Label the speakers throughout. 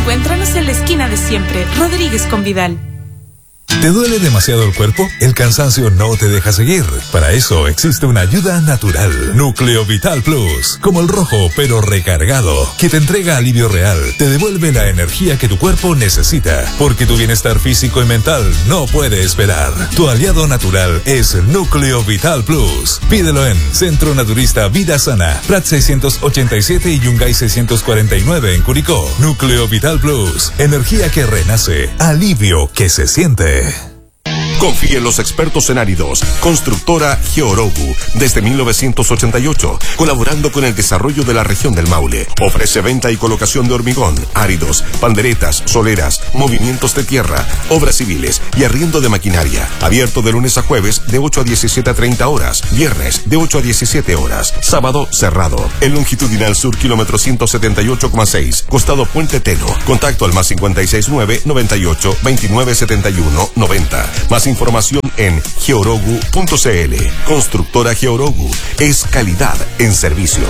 Speaker 1: Encuéntranos en la esquina de siempre, Rodríguez con Vidal.
Speaker 2: ¿Te duele demasiado el cuerpo? El cansancio no te deja seguir. Para eso existe una ayuda natural. Núcleo Vital Plus. Como el rojo, pero recargado. Que te entrega alivio real. Te devuelve la energía que tu cuerpo necesita. Porque tu bienestar físico y mental no puede esperar. Tu aliado natural es Núcleo Vital Plus. Pídelo en Centro Naturista Vida Sana. Prat 687 y Yungay 649 en Curicó. Núcleo Vital Plus. Energía que renace. Alivio que se siente.
Speaker 3: Confíe en los expertos en áridos. Constructora Georogu, desde 1988, colaborando con el desarrollo de la región del Maule. Ofrece venta y colocación de hormigón, áridos, panderetas, soleras, movimientos de tierra, obras civiles y arriendo de maquinaria. Abierto de lunes a jueves de 8 a 17:30 horas, viernes de 8 a 17 horas, sábado cerrado. En longitudinal sur, kilómetro 178,6, costado Puente Teno. Contacto al +569 98 29 71 90. Más información en georogu.cl. Constructora Georogu es calidad en servicios.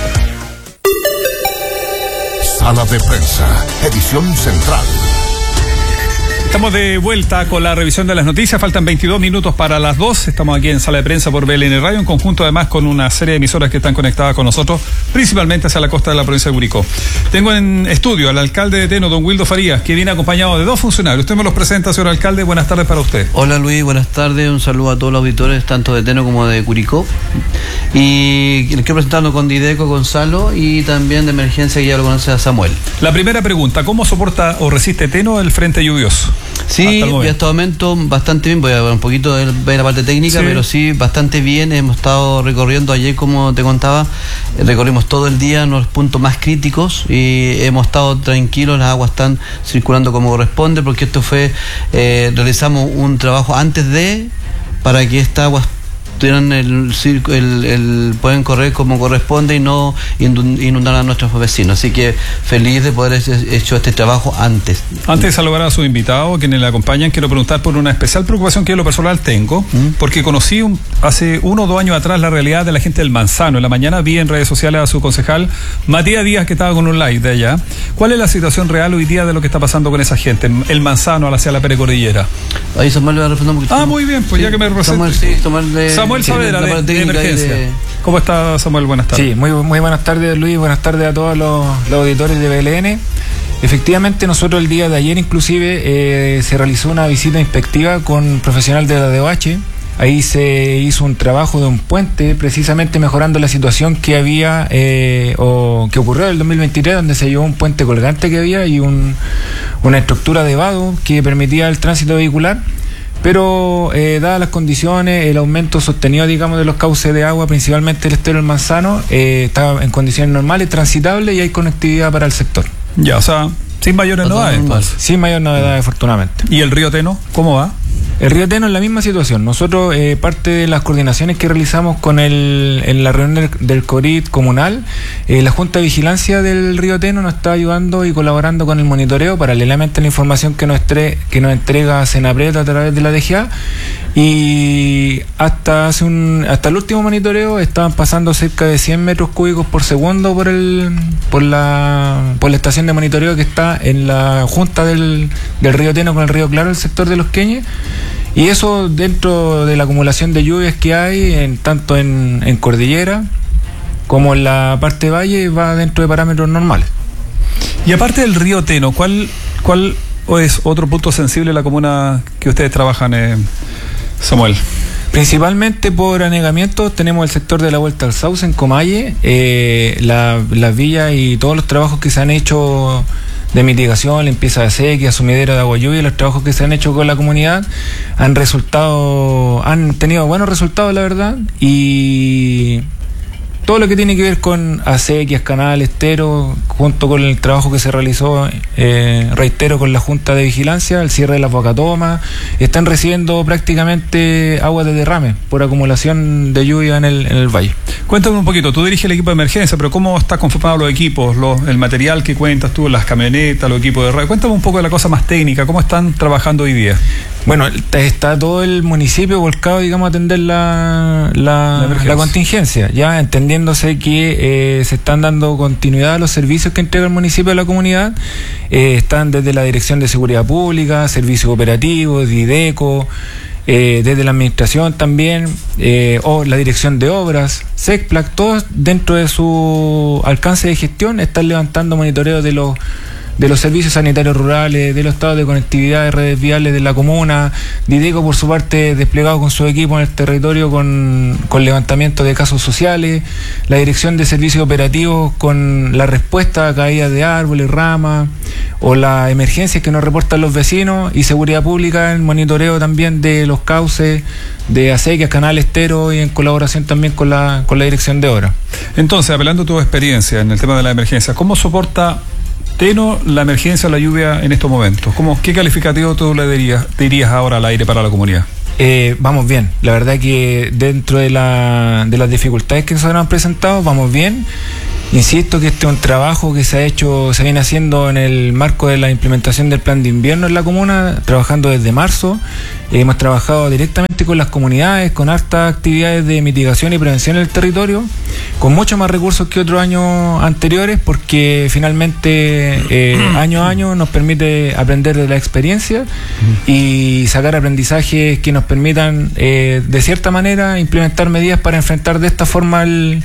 Speaker 4: Sala de prensa, edición central.
Speaker 5: Estamos de vuelta con la revisión de las noticias. Faltan 22 minutos para las 2. Estamos aquí en Sala de Prensa por BLN Radio, en conjunto además con una serie de emisoras que están conectadas con nosotros, principalmente hacia la costa de la provincia de Curicó. Tengo en estudio al alcalde de Teno, don Wildo Farías, que viene acompañado de dos funcionarios. Usted me los presenta, señor alcalde. Buenas tardes para usted.
Speaker 6: Hola Luis, buenas tardes. Un saludo a todos los auditores, tanto de Teno como de Curicó. Y les quiero presentarnos con Dideco, Gonzalo, y también de emergencia, que ya lo conoce, a Samuel.
Speaker 5: La primera pregunta: ¿cómo soporta o resiste Teno el frente lluvioso?
Speaker 6: Sí, y hasta el momento bastante bien. Voy a hablar un poquito de la parte técnica, sí, pero sí, bastante bien. Hemos estado recorriendo ayer, como te contaba, recorrimos todo el día en los puntos más críticos y hemos estado tranquilos, las aguas están circulando como corresponde, porque esto fue, realizamos un trabajo antes de, para que estas aguas tuvieran pueden correr como corresponde y no inundar a nuestros vecinos. Así que feliz de poder haber hecho este trabajo antes.
Speaker 5: Antes de saludar a sus invitados, quienes le acompañan, quiero preguntar por una especial preocupación que yo en lo personal tengo, porque conocí hace 1 o 2 años atrás la realidad de la gente del Manzano. En la mañana vi en redes sociales a su concejal Matías Díaz, que estaba con un live de allá. ¿Cuál es la situación real hoy día de lo que está pasando con esa gente? El Manzano hacia la Perecordillera.
Speaker 6: Ahí Samuel le va a responder un poquito.
Speaker 5: Muy bien, pues sí, ya que me representa. Samuel Saavedra, de emergencia. ¿Cómo está, Samuel? Buenas tardes.
Speaker 7: Sí, muy buenas tardes, Luis. Buenas tardes a todos los auditores de BLN. Efectivamente, nosotros el día de ayer inclusive se realizó una visita inspectiva con un profesional de la DOH. Ahí se hizo un trabajo de un puente, precisamente mejorando la situación que había o que ocurrió en el 2023, donde se llevó un puente colgante que había y una estructura de vado que permitía el tránsito vehicular. Pero dadas las condiciones, el aumento sostenido, digamos, de los cauces de agua, principalmente el estero del Manzano, está en condiciones normales, transitables, y hay conectividad para el sector.
Speaker 5: Ya, o sea, sin mayores novedades.
Speaker 7: Sin mayor novedades, afortunadamente.
Speaker 5: ¿Y el río Teno, cómo va?
Speaker 7: El río Teno es la misma situación. Nosotros, parte de las coordinaciones que realizamos en la reunión del CORIT comunal, la Junta de Vigilancia del río Teno nos está ayudando y colaborando con el monitoreo, paralelamente a la información que nos entrega Senapred a través de la DGA. Y hasta el último monitoreo estaban pasando cerca de 100 metros cúbicos por segundo por la estación de monitoreo que está en la junta del río Teno con el río Claro, el sector de Los Queñes. Y eso, dentro de la acumulación de lluvias que hay, tanto en cordillera como en la parte valle, va dentro de parámetros normales.
Speaker 5: Y aparte del río Teno, ¿cuál es otro punto sensible en la comuna que ustedes trabajan, Samuel?
Speaker 7: Principalmente por anegamiento tenemos el sector de la Vuelta al Sauce en Comalle, las villas y todos los trabajos que se han hecho de mitigación, limpieza de sequía, sumidero de agua lluvia, los trabajos que se han hecho con la comunidad han tenido buenos resultados, la verdad, y todo lo que tiene que ver con acequias, canales, esteros, junto con el trabajo que se realizó, reitero, con la Junta de Vigilancia, el cierre de las bocatomas, están recibiendo prácticamente agua de derrame por acumulación de lluvia en el valle.
Speaker 5: Cuéntame un poquito, tú diriges el equipo de emergencia, pero ¿cómo están conformados los equipos, el material que cuentas tú, las camionetas, los equipos de radio? Cuéntame un poco de la cosa más técnica, ¿cómo están trabajando hoy día?
Speaker 7: Bueno, está todo el municipio volcado, digamos, a atender la contingencia, ya entendiéndose que se están dando continuidad a los servicios que entrega el municipio a la comunidad. Están desde la Dirección de Seguridad Pública, Servicios Operativos, Dideco, desde la administración también, o la Dirección de Obras, SECPLAC, todos dentro de su alcance de gestión están levantando monitoreo de los servicios sanitarios rurales, de los estados de conectividad de redes viales de la comuna. Dideco, por su parte, desplegado con su equipo en el territorio con levantamiento de casos sociales, la Dirección de Servicios Operativos con la respuesta a caídas de árboles, ramas, o las emergencias que nos reportan los vecinos, y Seguridad Pública en monitoreo también de los cauces, de acequias, canales esteros, y en colaboración también con la Dirección de Obras.
Speaker 5: Entonces, apelando a tu experiencia en el tema de la emergencia, ¿cómo soporta Teno la emergencia, la lluvia en estos momentos? ¿Qué calificativo tú le dirías ahora al aire para la comunidad?
Speaker 7: Vamos bien, la verdad que dentro de las dificultades que se han presentado, vamos bien. Insisto que este es un trabajo que se viene haciendo en el marco de la implementación del plan de invierno en la comuna, trabajando desde marzo. Hemos trabajado directamente con las comunidades, con hartas actividades de mitigación y prevención en el territorio, con mucho más recursos que otros años anteriores, porque finalmente año a año nos permite aprender de la experiencia y sacar aprendizajes que nos permitan de cierta manera implementar medidas para enfrentar de esta forma el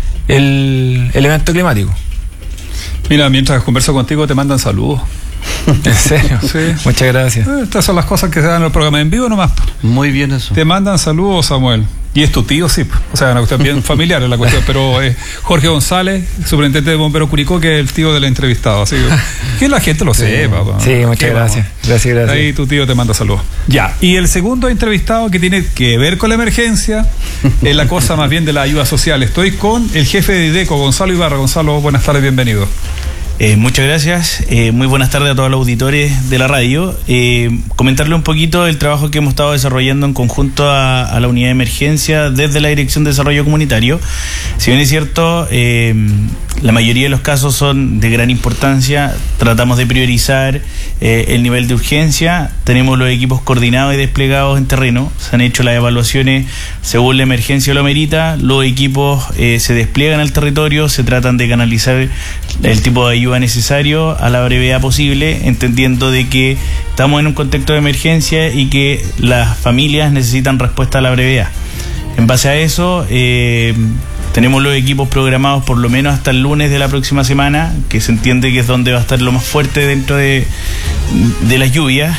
Speaker 7: evento climático.
Speaker 5: Mira, mientras converso contigo te mandan saludos.
Speaker 7: ¿En serio?
Speaker 5: Sí.
Speaker 7: Muchas gracias.
Speaker 5: Estas son las cosas que se dan en el programa en vivo nomás.
Speaker 6: Muy bien eso.
Speaker 5: Te mandan saludos, Samuel. Y es tu tío, sí. O sea, una cuestión bien familiar es la cuestión, pero Jorge González, superintendente de Bomberos Curicó, que es el tío del entrevistado. Así que la gente lo sepa.
Speaker 7: Sí, muchas gracias. Gracias.
Speaker 5: Ahí tu tío te manda saludos. Ya. Y el segundo entrevistado que tiene que ver con la emergencia es la cosa más bien de la ayuda social. Estoy con el jefe de Dideco, Gonzalo Ibarra. Gonzalo, buenas tardes, bienvenido.
Speaker 8: Muchas gracias, muy buenas tardes a todos los auditores de la radio. Comentarle un poquito el trabajo que hemos estado desarrollando en conjunto a la unidad de emergencia desde la Dirección de Desarrollo Comunitario. Si bien es cierto, la mayoría de los casos son de gran importancia, tratamos de priorizar el nivel de urgencia. Tenemos los equipos coordinados y desplegados en terreno, se han hecho las evaluaciones según la emergencia lo merita, los equipos se despliegan al territorio, se tratan de canalizar el tipo de ayuda necesario a la brevedad posible, entendiendo de que estamos en un contexto de emergencia y que las familias necesitan respuesta a la brevedad. En base a eso, tenemos los equipos programados por lo menos hasta el lunes de la próxima semana, que se entiende que es donde va a estar lo más fuerte dentro de las lluvias.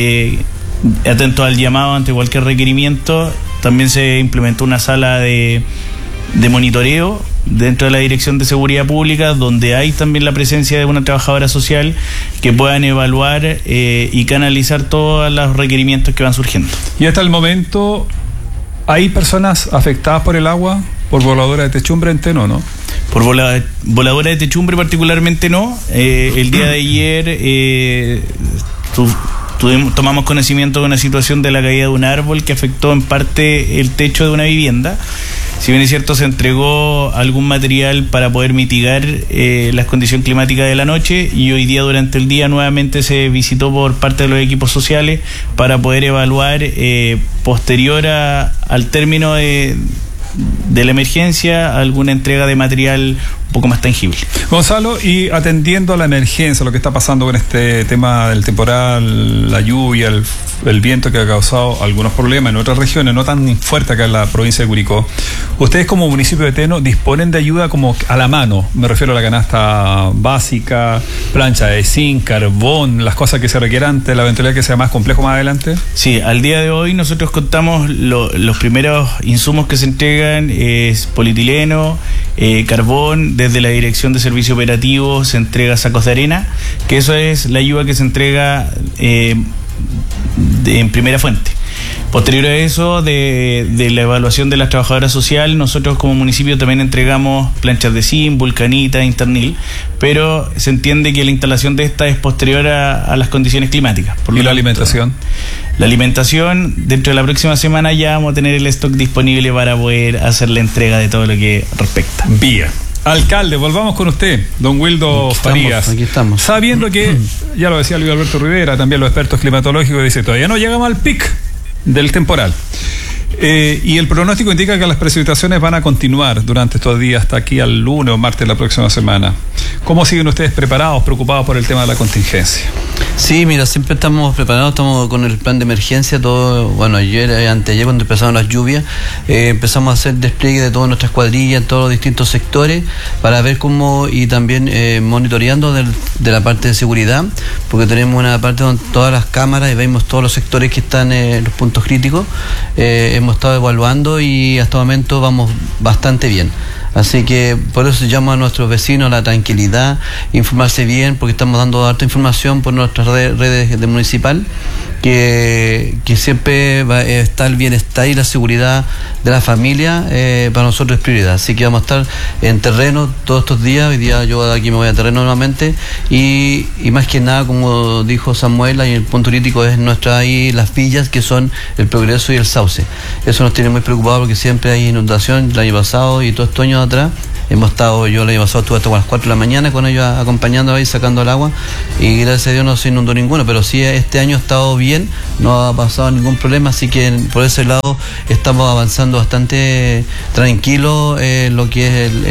Speaker 8: Atento al llamado ante cualquier requerimiento. También se implementó una sala de monitoreo dentro de la Dirección de Seguridad Pública, donde hay también la presencia de una trabajadora social que puedan evaluar y canalizar todos los requerimientos que van surgiendo.
Speaker 5: Y hasta el momento, ¿hay personas afectadas por el agua, por voladora de techumbre en Teno, no?
Speaker 8: Por voladora de techumbre particularmente no. El día de ayer tomamos conocimiento de una situación de la caída de un árbol que afectó en parte el techo de una vivienda. Si bien es cierto, se entregó algún material para poder mitigar las condiciones climáticas de la noche, y hoy día durante el día nuevamente se visitó por parte de los equipos sociales para poder evaluar posterior al término de la emergencia alguna entrega de material un poco más tangible.
Speaker 5: Gonzalo, y atendiendo a la emergencia, lo que está pasando con este tema del temporal, la lluvia, el viento que ha causado algunos problemas en otras regiones, no tan fuerte acá en la provincia de Curicó, ustedes como municipio de Teno disponen de ayuda como a la mano, me refiero a la canasta básica, plancha de zinc, carbón, las cosas que se requieran ante la eventualidad que sea más complejo más adelante.
Speaker 8: Sí, al día de hoy nosotros contamos los primeros insumos que se entregan es polietileno, carbón. Desde la Dirección de Servicio Operativo se entrega sacos de arena, que eso es la ayuda que se entrega en primera fuente. Posterior a eso, de la evaluación de las trabajadoras sociales, nosotros como municipio también entregamos planchas de zinc, vulcanita, Internil, pero se entiende que la instalación de esta es posterior a las condiciones climáticas.
Speaker 5: ¿Y la alimentación?
Speaker 8: La alimentación, dentro de la próxima semana ya vamos a tener el stock disponible para poder hacer la entrega de todo lo que respecta.
Speaker 5: Vía. Alcalde, volvamos con usted, don Wildo Farías.
Speaker 6: Aquí estamos.
Speaker 5: Sabiendo que, ya lo decía Luis Alberto Rivera, también los expertos climatológicos dicen, todavía no llegamos al pic del temporal. Y el pronóstico indica que las precipitaciones van a continuar durante estos días hasta aquí al lunes o martes de la próxima semana. ¿Cómo siguen ustedes preparados, preocupados por el tema de la contingencia?
Speaker 6: Sí, mira, siempre estamos preparados, estamos con el plan de emergencia, todo, bueno, anteayer cuando empezaron las lluvias, empezamos a hacer despliegue de todas nuestras cuadrillas en todos los distintos sectores para ver cómo, y también monitoreando de la parte de seguridad, porque tenemos una parte donde todas las cámaras y vemos todos los sectores que están en los puntos críticos, hemos estado evaluando y hasta el momento vamos bastante bien. Así que por eso llamo a nuestros vecinos a la tranquilidad, informarse bien, porque estamos dando harta información por nuestras redes de municipal, que siempre va a estar el bienestar y la seguridad de la familia, para nosotros es prioridad. Así que vamos a estar en terreno todos estos días. Hoy día yo de aquí me voy a terreno nuevamente y más que nada, como dijo Samuel, ahí el punto crítico es las villas que son el Progreso y el Sauce. Eso nos tiene muy preocupados porque siempre hay inundación. El año pasado y todos estos años atrás yo el año pasado estuve hasta las 4 de la mañana con ellos acompañando ahí, sacando el agua, y gracias a Dios no se inundó ninguno, pero sí este año ha estado bien, no ha pasado ningún problema, así que por ese lado estamos avanzando bastante tranquilo lo que es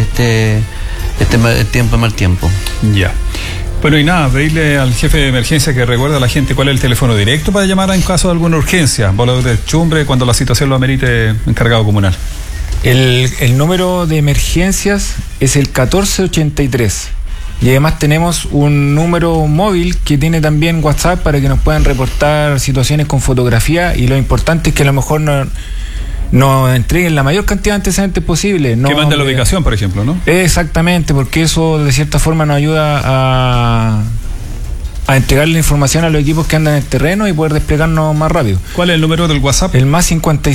Speaker 6: el tiempo de mal tiempo.
Speaker 5: Ya. Bueno, y nada, pedirle al jefe de emergencia que recuerde a la gente cuál es el teléfono directo para llamar en caso de alguna urgencia, volador de chumbre, cuando la situación lo amerite, encargado comunal.
Speaker 7: El número de emergencias es el 1483. Y además tenemos un número móvil que tiene también WhatsApp para que nos puedan reportar situaciones con fotografía, y lo importante es que a lo mejor nos entreguen la mayor cantidad de antecedentes posible.
Speaker 5: Que mande la ubicación, por ejemplo, ¿no?
Speaker 7: Exactamente, porque eso de cierta forma nos ayuda a entregarle la información a los equipos que andan en el terreno y poder desplegarnos más rápido.
Speaker 5: ¿Cuál es el número del WhatsApp?
Speaker 7: El más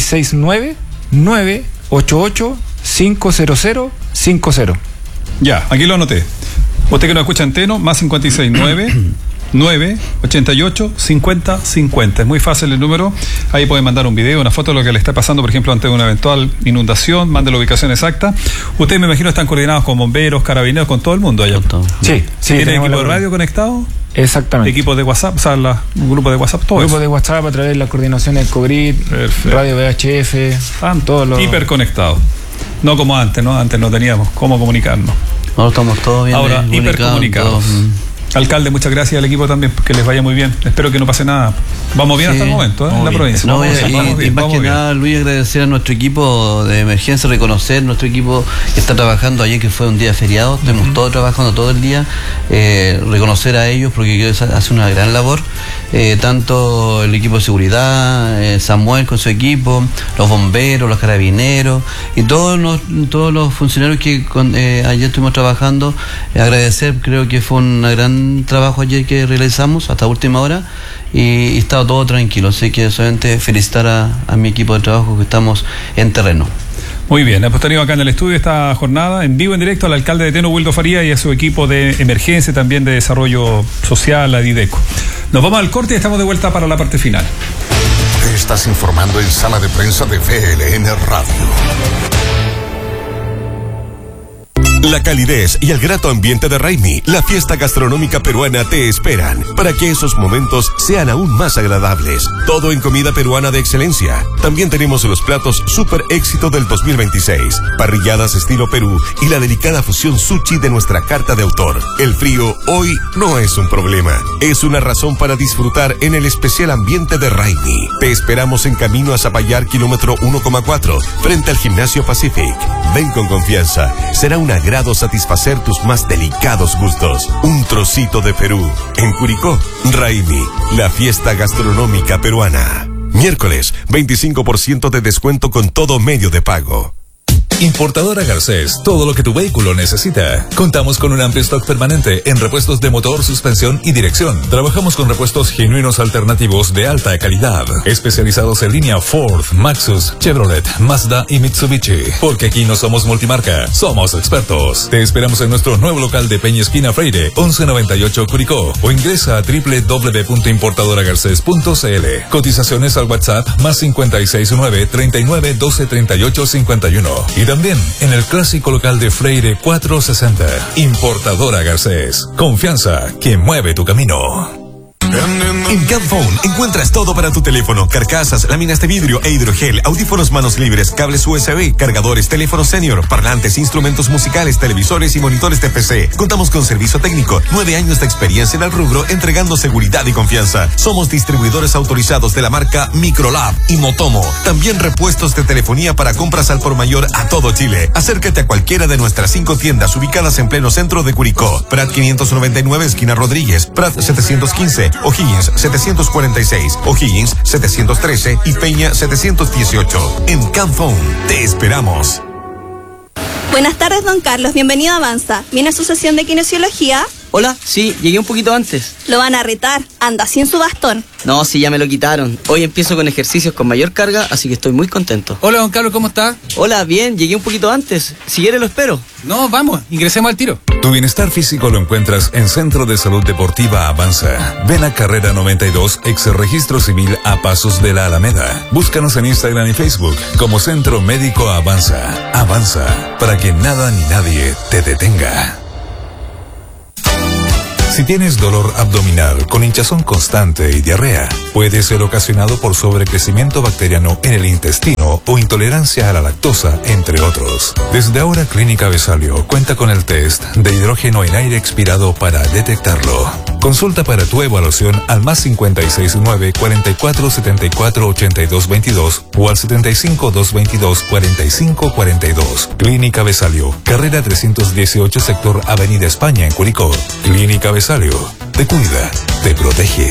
Speaker 7: 569-988-50050.
Speaker 5: Ya, aquí lo anoté. Usted que nos escucha en Teno, más 569-988-5050. Es muy fácil el número. Ahí pueden mandar un video, una foto de lo que le está pasando, por ejemplo, ante una eventual inundación. Mande la ubicación exacta. Ustedes, me imagino, están coordinados con bomberos, carabineros, con todo el mundo allá.
Speaker 7: Sí.
Speaker 5: ¿Tienen equipo de radio conectado?
Speaker 7: Exactamente.
Speaker 5: Equipos de WhatsApp, o sea, un grupo de WhatsApp, todo
Speaker 7: grupo de WhatsApp a través de la coordinación del COGRID, radio VHF, todos los...
Speaker 5: hiperconectados. No como antes, ¿no? Antes no teníamos cómo comunicarnos.
Speaker 6: Ahora estamos todos bien.
Speaker 5: Ahora, hipercomunicados. Alcalde, muchas gracias al equipo también, que les vaya muy bien. Espero que no pase nada. Vamos bien hasta el momento, en la provincia.
Speaker 6: Y más que nada, Luis, agradecer a nuestro equipo de emergencia, reconocer nuestro equipo que está trabajando ayer, que fue un día feriado, estuvimos todos trabajando todo el día, reconocer a ellos porque hace una gran labor, tanto el equipo de seguridad, Samuel con su equipo, los bomberos, los carabineros y todos los funcionarios que ayer estuvimos trabajando. Agradecer, creo que fue una gran trabajo ayer que realizamos hasta última hora y estaba todo tranquilo, así que solamente felicitar a mi equipo de trabajo que estamos en terreno.
Speaker 5: Muy bien, hemos tenido acá en el estudio esta jornada en vivo, en directo, al alcalde de Teno, Wildo Farías, y a su equipo de emergencia, también de desarrollo social, la Dideco. Nos vamos al corte y estamos de vuelta para la parte final.
Speaker 4: Te estás informando en Sala de Prensa de VLN Radio.
Speaker 3: La calidez y el grato ambiente de Raimi, la fiesta gastronómica peruana, te esperan para que esos momentos sean aún más agradables. Todo en comida peruana de excelencia. También tenemos los platos super éxito del 2026, parrilladas estilo Perú y la delicada fusión sushi de nuestra carta de autor. El frío hoy no es un problema, es una razón para disfrutar en el especial ambiente de Raimi. Te esperamos en camino a Zapallar, kilómetro 1,4, frente al Gimnasio Pacific. Ven con confianza, será una agrado satisfacer tus más delicados gustos. Un trocito de Perú. En Curicó, Raimi, la fiesta gastronómica peruana. Miércoles, 25% de descuento con todo medio de pago.
Speaker 2: Importadora Garcés, todo lo que tu vehículo necesita. Contamos con un amplio stock permanente en repuestos de motor, suspensión y dirección. Trabajamos con repuestos genuinos alternativos de alta calidad, especializados en línea Ford, Maxus, Chevrolet, Mazda y Mitsubishi. Porque aquí no somos multimarca, somos expertos. Te esperamos en nuestro nuevo local de Peña Esquina Freire, 1198 Curicó, o ingresa a www.importadoragarces.cl. Cotizaciones al WhatsApp más 569 39 12 38 51. Y también en el clásico local de Freire 460. Importadora Garcés. Confianza que mueve tu camino.
Speaker 9: En Camphone encuentras todo para tu teléfono: carcasas, láminas de vidrio e hidrogel, audífonos manos libres, cables USB, cargadores, teléfonos senior, parlantes, instrumentos musicales, televisores y monitores de PC. Contamos con servicio técnico, 9 años de experiencia en el rubro, entregando seguridad y confianza. Somos distribuidores autorizados de la marca Microlab y Motomo. También repuestos de telefonía para compras al por mayor a todo Chile. Acércate a cualquiera de nuestras 5 tiendas ubicadas en pleno centro de Curicó: Prat 599, esquina Rodríguez; Prat 715, O'Higgins 746, O'Higgins 713 y Peña 718. En Camphone te esperamos.
Speaker 10: Buenas tardes, don Carlos. Bienvenido a Avanza. ¿Viene a su sesión de kinesiología?
Speaker 11: Hola, sí, llegué un poquito antes.
Speaker 10: Lo van a retar. Anda sin su bastón.
Speaker 11: No, sí, ya me lo quitaron. Hoy empiezo con ejercicios con mayor carga, así que estoy muy contento.
Speaker 12: Hola, don Carlos, ¿cómo está?
Speaker 11: Hola, bien, llegué un poquito antes. Si quiere lo espero.
Speaker 12: No, vamos, ingresemos al tiro.
Speaker 2: Tu bienestar físico lo encuentras en Centro de Salud Deportiva Avanza. Ven a Carrera 92, ex Registro Civil, a pasos de la Alameda. Búscanos en Instagram y Facebook como Centro Médico Avanza. Avanza, para que nada ni nadie te detenga. Si tienes dolor abdominal con hinchazón constante y diarrea, puede ser ocasionado por sobrecrecimiento bacteriano en el intestino o intolerancia a la lactosa, entre otros. Desde ahora, Clínica Besalio cuenta con el test de hidrógeno en aire expirado para detectarlo. Consulta para tu evaluación al +56 9 44 74 82 22 o al 75 222 45 42. Clínica Besalio, carrera 318, sector Avenida España, en Curicó. Clínica Besalio, te cuida, te protege.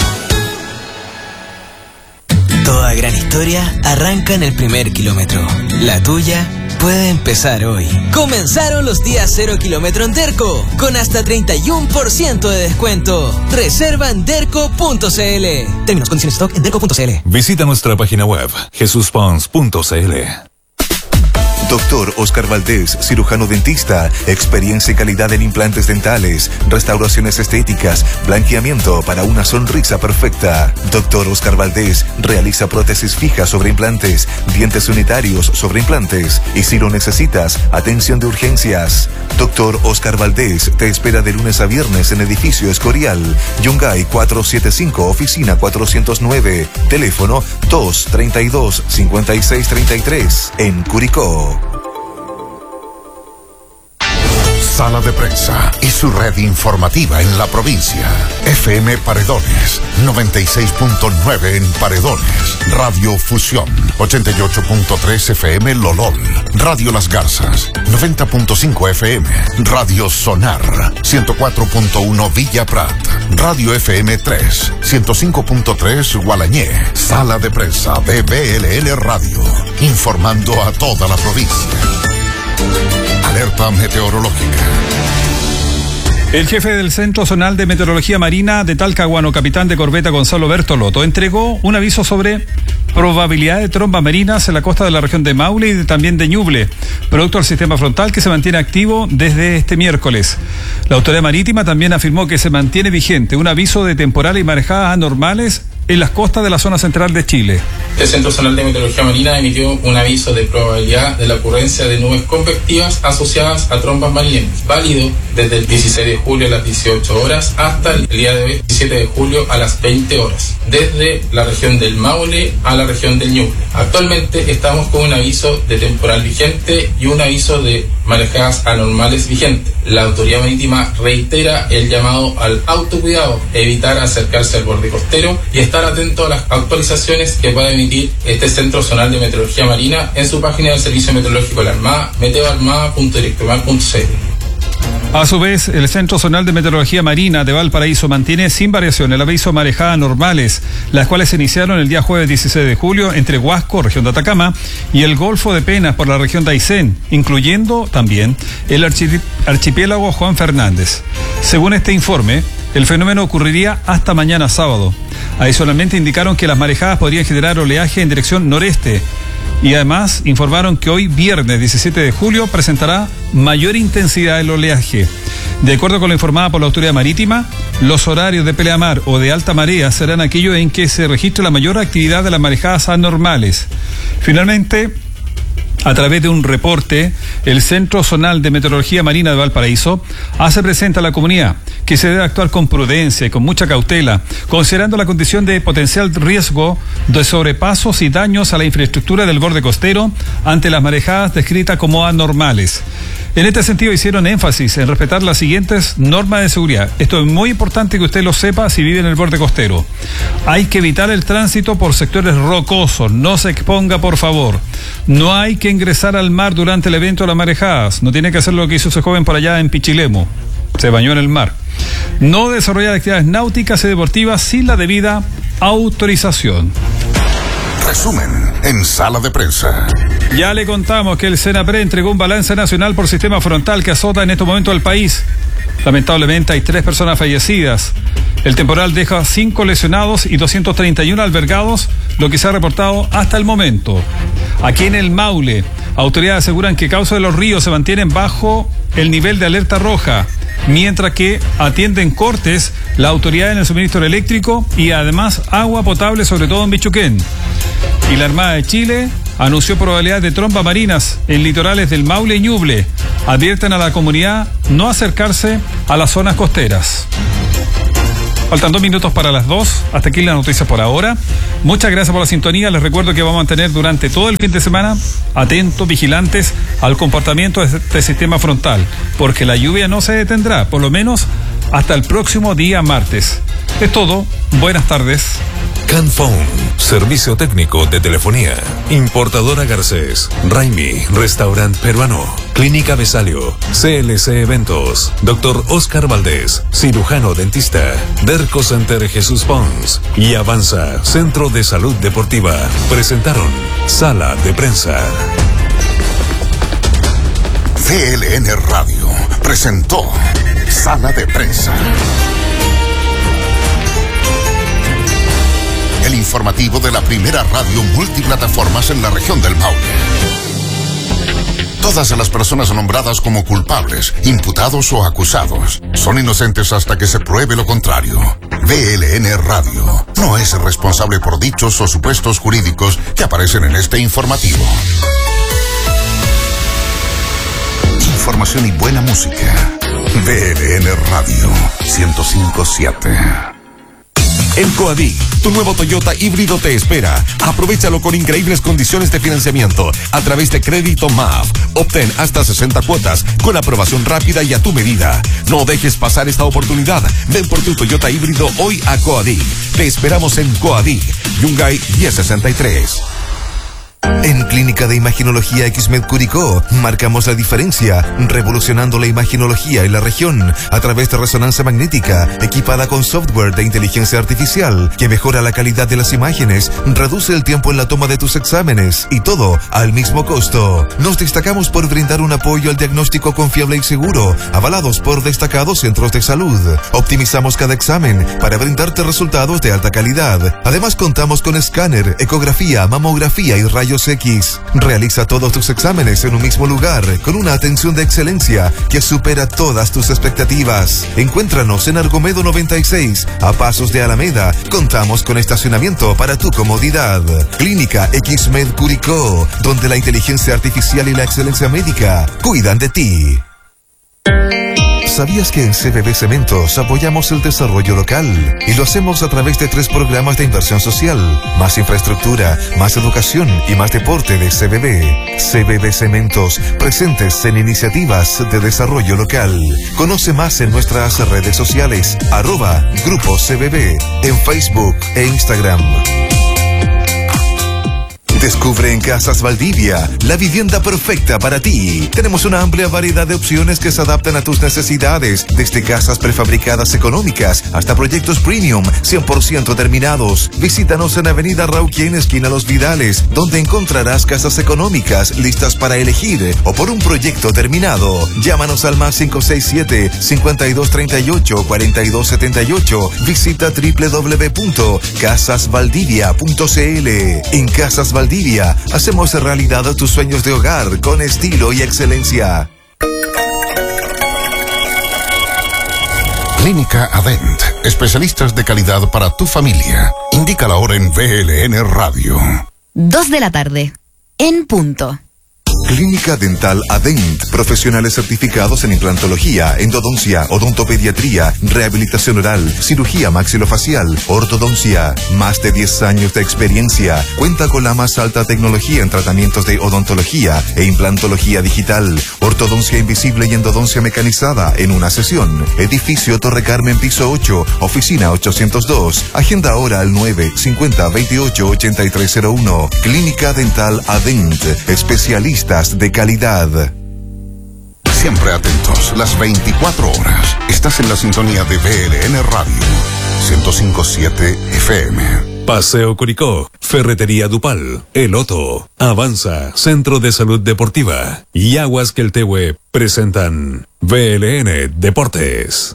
Speaker 13: Toda gran historia arranca en el primer kilómetro. La tuya puede empezar hoy. Comenzaron los días 0 kilómetro en Derco, con hasta 31% de descuento. Reserva en derco.cl. Términos, condiciones, stock en derco.cl.
Speaker 2: Visita nuestra página web, jesuspons.cl.
Speaker 14: Doctor Oscar Valdés, cirujano dentista, experiencia y calidad en implantes dentales, restauraciones estéticas, blanqueamiento para una sonrisa perfecta. Doctor Oscar Valdés realiza prótesis fijas sobre implantes, dientes unitarios sobre implantes y, si lo necesitas, atención de urgencias. Doctor Oscar Valdés te espera de lunes a viernes en Edificio Escorial, Yungay 475, oficina 409, teléfono 232-5633, en Curicó.
Speaker 4: Sala de Prensa y su red informativa en la provincia. FM Paredones, 96.9 en Paredones. Radio Fusión, 88.3 FM Lolol. Radio Las Garzas, 90.5 FM. Radio Sonar, 104.1 Villa Prat. Radio FM 3, 105.3 Gualañé. Sala de Prensa de BLN Radio, informando a toda la provincia. Alerta meteorológica.
Speaker 5: El jefe del Centro Zonal de Meteorología Marina de Talcahuano, capitán de corbeta Gonzalo Bertolotto, entregó un aviso sobre probabilidad de trombas marinas en la costa de la región de Maule y también de Ñuble, producto del sistema frontal que se mantiene activo desde este miércoles. La autoridad marítima también afirmó que se mantiene vigente un aviso de temporal y marejadas anormales en las costas de la zona central de Chile.
Speaker 15: El Centro Zonal de Meteorología Marina emitió un aviso de probabilidad de la ocurrencia de nubes convectivas asociadas a trombas marinas, válido desde el 16 de julio a las 18 horas hasta el día de hoy, 17 de julio a las 20 horas, desde la región del Maule a la región del Ñuble. Actualmente estamos con un aviso de temporal vigente y un aviso de marejadas anormales vigente. La autoridad marítima reitera el llamado al autocuidado, evitar acercarse al borde costero y estar atento a las actualizaciones que pueda emitir este Centro Zonal de Meteorología Marina en su página del Servicio Meteorológico de la Armada, meteoarmada.directomar.cl.
Speaker 5: A su vez, el Centro Zonal de Meteorología Marina de Valparaíso mantiene sin variación el aviso marejadas normales, las cuales se iniciaron el día jueves 16 de julio entre Huasco, región de Atacama, y el Golfo de Penas por la región de Aysén, incluyendo también el archipiélago Juan Fernández. Según este informe, el fenómeno ocurriría hasta mañana sábado. Adicionalmente indicaron que las marejadas podrían generar oleaje en dirección noreste, y además informaron que hoy viernes 17 de julio presentará mayor intensidad el oleaje. De acuerdo con lo informado por la autoridad marítima, los horarios de pleamar o de alta marea serán aquellos en que se registre la mayor actividad de las marejadas anormales. Finalmente, A través de un reporte, el Centro Zonal de Meteorología Marina de Valparaíso hace presente a la comunidad que se debe actuar con prudencia y con mucha cautela, considerando la condición de potencial riesgo de sobrepasos y daños a la infraestructura del borde costero ante las marejadas descritas como anormales. En este sentido hicieron énfasis en respetar las siguientes normas de seguridad. Esto es muy importante que usted lo sepa si vive en el borde costero. Hay que evitar el tránsito por sectores rocosos, no se exponga por favor. No hay que ingresar al mar durante el evento de las marejadas. No tiene que hacer lo que hizo ese joven por allá en Pichilemu. Se bañó en el mar. No desarrollar actividades náuticas y deportivas sin la debida autorización.
Speaker 4: Resumen en Sala de Prensa.
Speaker 5: Ya le contamos que el Senapred entregó un balance nacional por sistema frontal que azota en estos momentos al país. Lamentablemente hay 3 personas fallecidas. El temporal deja 5 lesionados y 231 albergados, lo que se ha reportado hasta el momento. Aquí en el Maule, autoridades aseguran que a causa de los ríos se mantienen bajo el nivel de alerta roja, mientras que atienden cortes la autoridad en el suministro eléctrico y además agua potable, sobre todo en Bichuquén. Y la Armada de Chile anunció probabilidad de trompas marinas en litorales del Maule y Ñuble. Advierten a la comunidad no acercarse a las zonas costeras. Faltan 2 minutos para las 2. Hasta aquí la noticia por ahora. Muchas gracias por la sintonía. Les recuerdo que vamos a mantener durante todo el fin de semana atentos, vigilantes al comportamiento de este sistema frontal, porque la lluvia no se detendrá, por lo menos hasta el próximo día martes. Es todo. Buenas tardes.
Speaker 2: Canphone, servicio técnico de telefonía. Importadora Garcés, Raimi, restaurante peruano. Clínica Besalio, CLC Eventos. Dr. Oscar Valdés, cirujano dentista. Derco Center Jesús Pons y Avanza, Centro de Salud Deportiva. Presentaron Sala de Prensa.
Speaker 4: CLN Radio presentó Sala de Prensa. El informativo de la primera radio multiplataformas en la región del Maule. Todas las personas nombradas como culpables, imputados o acusados son inocentes hasta que se pruebe lo contrario. VLN Radio no es responsable por dichos o supuestos jurídicos que aparecen en este informativo. Información y buena música. VLN Radio 105.7.
Speaker 3: En Coadí, tu nuevo Toyota híbrido te espera. Aprovéchalo con increíbles condiciones de financiamiento a través de Crédito MAF. Obtén hasta 60 cuotas con aprobación rápida y a tu medida. No dejes pasar esta oportunidad. Ven por tu Toyota híbrido hoy a Coadí. Te esperamos en Coadí, Yungay 1063.
Speaker 14: En Clínica de Imaginología XMED Curicó marcamos la diferencia, revolucionando la imaginología en la región a través de resonancia magnética equipada con software de inteligencia artificial que mejora la calidad de las imágenes, reduce el tiempo en la toma de tus exámenes y todo al mismo costo. Nos destacamos por brindar un apoyo al diagnóstico confiable y seguro, avalados por destacados centros de salud. Optimizamos cada examen para brindarte resultados de alta calidad. Además contamos con escáner, ecografía, mamografía y rayos X. Realiza todos tus exámenes en un mismo lugar con una atención de excelencia que supera todas tus expectativas. Encuéntranos en Argomedo 96, a pasos de Alameda. Contamos con estacionamiento para tu comodidad. Clínica XMED Curicó, donde la inteligencia artificial y la excelencia médica cuidan de ti. ¿Sabías que en CBB Cementos apoyamos el desarrollo local? Y lo hacemos a través de 3 programas de inversión social, más infraestructura, más educación y más deporte de CBB. CBB Cementos, presentes en iniciativas de desarrollo local. Conoce más en nuestras redes sociales, @Grupo CBB, en Facebook e Instagram. Descubre en Casas Valdivia la vivienda perfecta para ti. Tenemos una amplia variedad de opciones que se adaptan a tus necesidades, desde casas prefabricadas económicas hasta proyectos premium 100% terminados. Visítanos en Avenida Rauquén, esquina Los Vidales, donde encontrarás casas económicas listas para elegir o por un proyecto terminado. Llámanos al más 567-5238-4278. Visita www.casasvaldivia.cl. En Casas Valdivia hacemos realidad tus sueños de hogar con estilo y excelencia.
Speaker 4: Clínica Adent, especialistas de calidad para tu familia. Indica la hora en VLN Radio.
Speaker 16: 2 de la tarde, en punto.
Speaker 14: Clínica Dental Adent, profesionales certificados en implantología, endodoncia, odontopediatría, rehabilitación oral, cirugía maxilofacial, ortodoncia. Más de 10 años de experiencia. Cuenta con la más alta tecnología en tratamientos de odontología e implantología digital, ortodoncia invisible y endodoncia mecanizada en una sesión. Edificio Torre Carmen, piso 8, oficina 802. Agenda ahora al 950-28-8301. Clínica Dental Adent, especialistas de calidad.
Speaker 4: Siempre atentos, las 24 horas. Estás en la sintonía de BLN Radio 105.7 FM.
Speaker 2: Paseo Curicó, Ferretería Dupal, El Otto, Avanza, Centro de Salud Deportiva y Aguas Queltehue presentan BLN Deportes.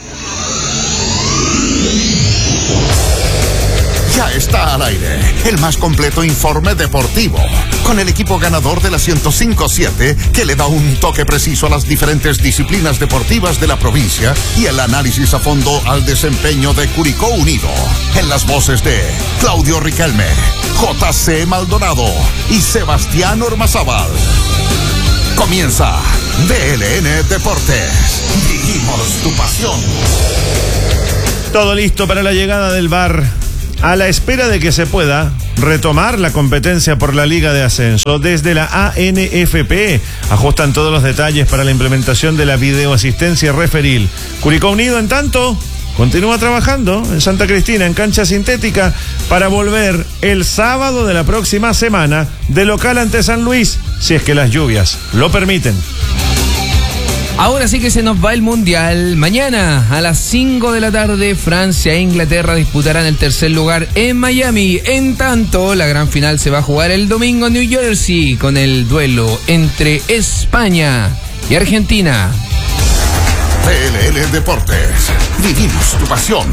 Speaker 4: Ya está al aire el más completo informe deportivo, con el equipo ganador de la 105.7 que le da un toque preciso a las diferentes disciplinas deportivas de la provincia y el análisis a fondo al desempeño de Curicó Unido. En las voces de Claudio Riquelme, JC Maldonado y Sebastián Ormazábal. Comienza BLN Deportes. Vivimos tu pasión.
Speaker 16: Todo listo para la llegada del VAR. A la espera de que se pueda retomar la competencia por la Liga de Ascenso, desde la ANFP ajustan todos los detalles para la implementación de la videoasistencia referil. Curicó Unido, en tanto, continúa trabajando en Santa Cristina, en cancha sintética, para volver el sábado de la próxima semana de local ante San Luis, si es que las lluvias lo permiten.
Speaker 17: Ahora sí que se nos va el Mundial. Mañana a las 5 de la tarde, Francia e Inglaterra disputarán el tercer lugar en Miami. En tanto, la gran final se va a jugar el domingo en New Jersey con el duelo entre España y Argentina.
Speaker 4: BLN Deportes. Vivimos tu pasión.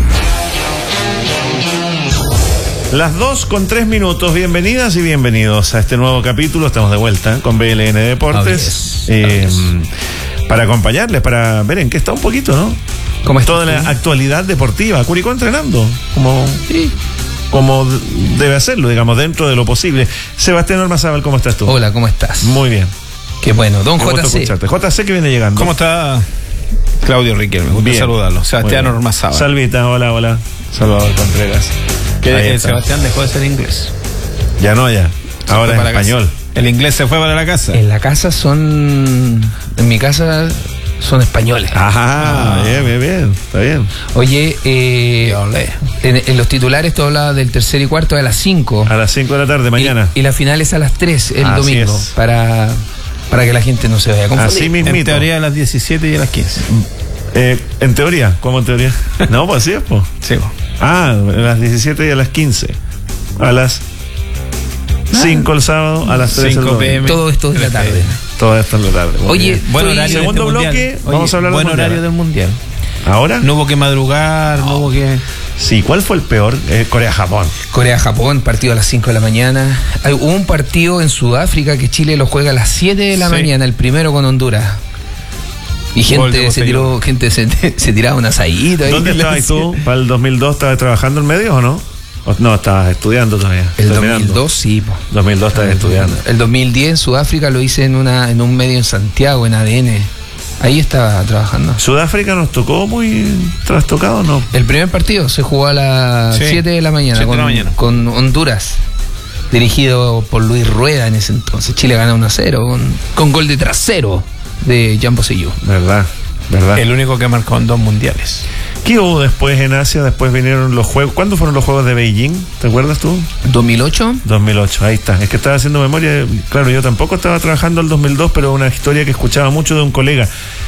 Speaker 16: Las 2:03. Bienvenidas y bienvenidos a este nuevo capítulo. Estamos de vuelta con BLN Deportes. Para acompañarles, para ver en qué está un poquito, ¿no?
Speaker 17: ¿Cómo está
Speaker 16: toda la actualidad deportiva? Curicó entrenando, como debe hacerlo, digamos, dentro de lo posible. Sebastián Ormazábal, ¿cómo estás tú?
Speaker 17: Hola, ¿cómo estás?
Speaker 16: Muy bien.
Speaker 17: Qué bueno, don JC.
Speaker 16: JC que viene llegando.
Speaker 5: ¿Cómo está Claudio Riquelme? Gusto saludarlo. Sebastián Ormazábal.
Speaker 16: Salvita, hola. Salvador Contreras.
Speaker 5: Sebastián dejó de ser inglés.
Speaker 16: Ya no, ya. Ahora es español.
Speaker 5: El inglés se fue para la casa.
Speaker 17: En la casa en mi casa son españoles.
Speaker 16: Ajá, bien, está bien.
Speaker 17: Oye, en los titulares tú hablabas del tercer y cuarto a las 5.
Speaker 16: A las 5 de la tarde mañana.
Speaker 17: Y la final es a las 3 el domingo.
Speaker 16: Es.
Speaker 17: Para que la gente no se vaya a confundir.
Speaker 16: Así mismito.
Speaker 5: En teoría a las 17 y a las 15.
Speaker 16: ¿En teoría? ¿Cómo en teoría? No, pues sí, pues.
Speaker 5: Sí, pues.
Speaker 16: A las 17 y a las 15. A las 5 el sábado, a las 3 el domingo.
Speaker 17: Todo esto es la tarde.
Speaker 16: Todo esto es la tarde.
Speaker 17: Oye,
Speaker 5: buen horario.
Speaker 16: Segundo bloque, vamos a hablar
Speaker 5: buen horario del Mundial.
Speaker 16: ¿Ahora?
Speaker 5: No hubo que madrugar, no hubo que...
Speaker 16: Sí, ¿cuál fue el peor? Corea-Japón.
Speaker 17: Corea-Japón, partido a las 5 de la mañana. Hubo un partido en Sudáfrica que Chile lo juega a las 7 de la mañana, el primero con Honduras. Y gente se tiraba un asadito.
Speaker 16: ¿Dónde estabas tú? ¿Para el 2002 estabas trabajando en medios o no? No, estabas estudiando todavía.
Speaker 17: El 2002 sí.
Speaker 16: 2002 estabas estudiando.
Speaker 17: El 2010 en Sudáfrica lo hice en un medio en Santiago, en ADN. Ahí estaba trabajando.
Speaker 16: ¿Sudáfrica nos tocó muy trastocado o no?
Speaker 17: El primer partido se jugó a las 7 de la mañana, con Honduras, dirigido por Luis Rueda en ese entonces. Chile gana 1-0 con gol de trasero de Jean Boselló.
Speaker 16: ¿Verdad?
Speaker 5: El único que marcó en 2 mundiales.
Speaker 16: ¿Qué hubo después en Asia? Después vinieron los juegos. ¿Cuándo fueron los juegos de Beijing? ¿Te acuerdas tú?
Speaker 17: 2008.
Speaker 16: 2008, ahí está. Es que estaba haciendo memoria. Claro, yo tampoco estaba trabajando el 2002, pero una historia que escuchaba mucho de un colega.